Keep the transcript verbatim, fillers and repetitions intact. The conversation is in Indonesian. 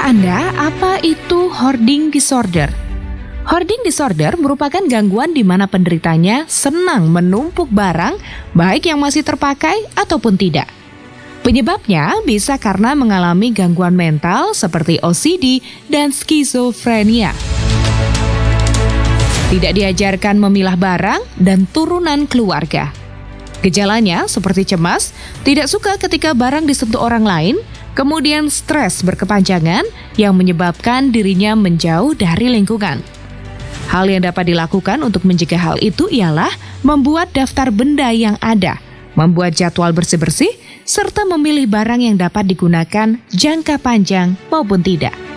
Tahukah Anda apa itu hoarding disorder? Hoarding disorder merupakan gangguan di mana penderitanya senang menumpuk barang, baik yang masih terpakai ataupun tidak. Penyebabnya bisa karena mengalami gangguan mental seperti O C D dan skizofrenia. Tidak diajarkan memilah barang dan turunan keluarga. Gejalanya seperti cemas, tidak suka ketika barang disentuh orang lain, kemudian stres berkepanjangan yang menyebabkan dirinya menjauh dari lingkungan. Hal yang dapat dilakukan untuk mencegah hal itu ialah membuat daftar benda yang ada, membuat jadwal bersih-bersih, serta memilih barang yang dapat digunakan jangka panjang maupun tidak.